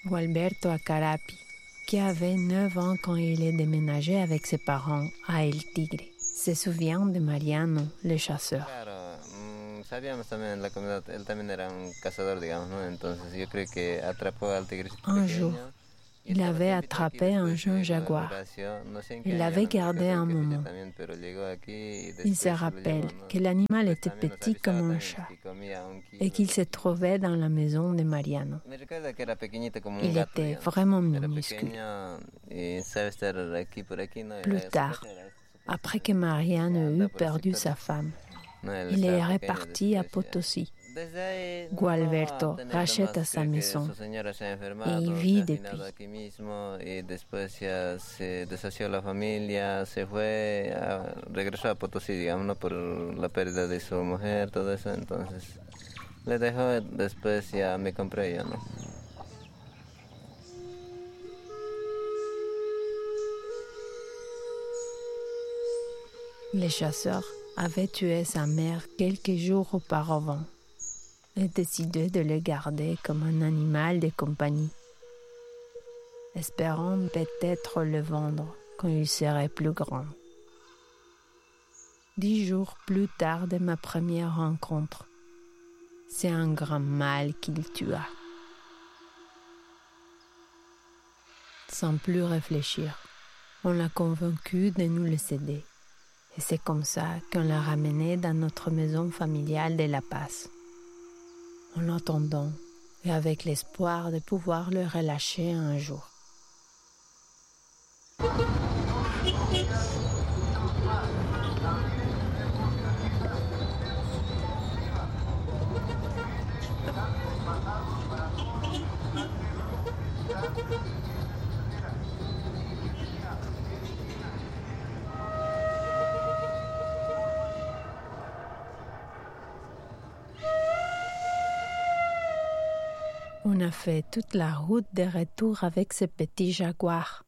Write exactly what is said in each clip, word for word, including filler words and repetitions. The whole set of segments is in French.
Gualberto Acarapi, qui avait neuf ans quand il est déménagé avec ses parents à El Tigre, se souvient de Mariano, le chasseur. Claro, mm, sabíamos también en la comunidad, él también era un cazador, digamos, ¿no? Entonces yo creo que atrapó al tigrecito Un pequeño. jour, il avait attrapé un jeune jaguar. Il l'avait gardé un moment. Il se rappelle que l'animal était petit comme un chat et qu'il se trouvait dans la maison de Mariano. Il était vraiment minuscule. Plus tard, après que Mariano eut perdu sa femme, il est reparti à Potosí. Gualberto rachète sa maison et y vit depuis. Y después ya se deshació la familia, se fue, a, regresó a Potosí, digamos, ¿no? Por la pérdida de su mujer, todo eso, entonces le dejó, después ya me compré yo, ¿no? Le chasseur avait tué sa mère quelques jours auparavant et décidé de le garder comme un animal de compagnie, espérant peut-être le vendre quand il serait plus grand. Dix jours plus tard de ma première rencontre, c'est un grand mâle qu'il tua. Sans plus réfléchir, on l'a convaincu de nous le céder. Et c'est comme ça qu'on l'a ramené dans notre maison familiale de La Paz. En l'attendant et avec l'espoir de pouvoir le relâcher un jour. On a fait toute la route de retour avec ce petit jaguar.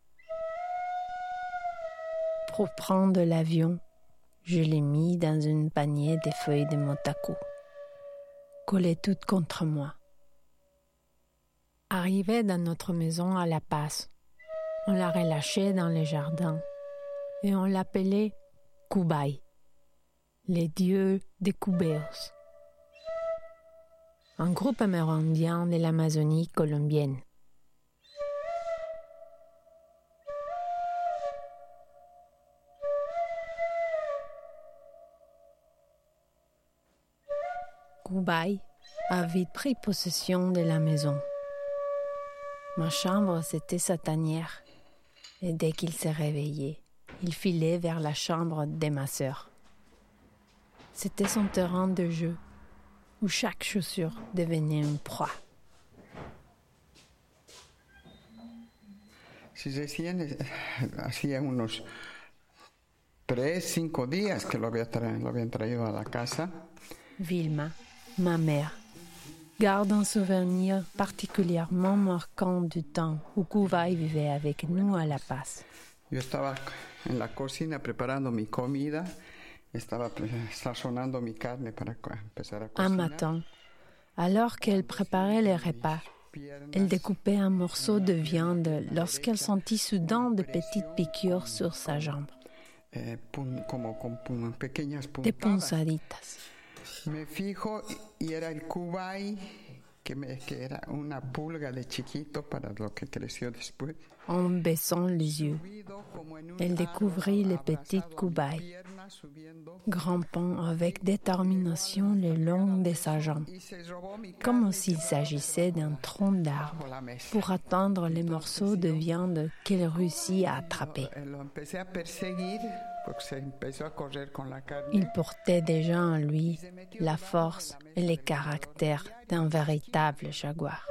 Pour prendre l'avion, je l'ai mis dans une panier de feuilles de motaku, collées toutes contre moi. Arrivé dans notre maison à La Paz, on l'a relâché dans le jardin et on l'appelait Cubay, le dieu des Cubeos, un groupe amérindien de l'Amazonie colombienne. Cubay a vite pris possession de la maison. Ma chambre, c'était sa tanière, et dès qu'il s'est réveillé, il filait vers la chambre de ma sœur. C'était son terrain de jeu, où chaque chaussure devenait une proie. Si recién hacía unos tres, cinco días que lo, había tra- lo habían traído a la casa. Vilma, ma mère, garde un souvenir particulièrement marquant du temps où Cubay vivait avec nous à La Paz. Yo estaba en la cocina preparando mi comida. Estaba sazonando mi carne para empezar a cocinar. Un matin, alors qu'elle préparait les repas, elle découpait un morceau de viande lorsqu'elle sentit soudain de petites piqûres sur sa jambe. Eh, pun, como con pun, pequeñas Des punzaditas. Me fijo y era el Cubay, que, me, que era una pulga de chiquito para lo que creció después. En baissant les yeux, elle découvrit le petit Cubay, grimpant avec détermination le long de sa jambe, comme s'il s'agissait d'un tronc d'arbre, pour atteindre les morceaux de viande qu'elle réussit à attraper. Il portait déjà en lui la force et le caractère d'un véritable jaguar.